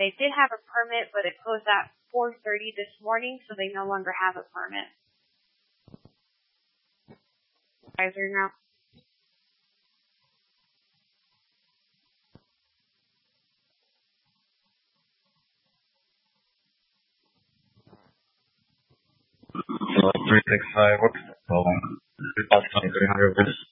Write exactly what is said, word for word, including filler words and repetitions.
They did have a permit, but it closed at four thirty this morning, so they no longer have a permit. Advisor now. So three six five, what's the problem? three hundred